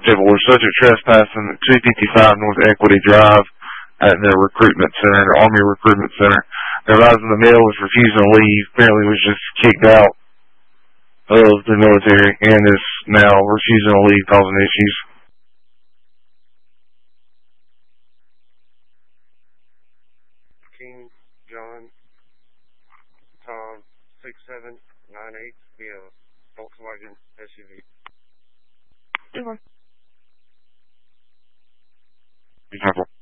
constable was such a trespassing at 255 North Equity Drive at their recruitment center, their Army recruitment center. Their rise in the male was refusing to leave. Apparently was just kicked out of the military and is now refusing to leave, causing issues. King John Tom 6798 via Volkswagen SUV. Be careful.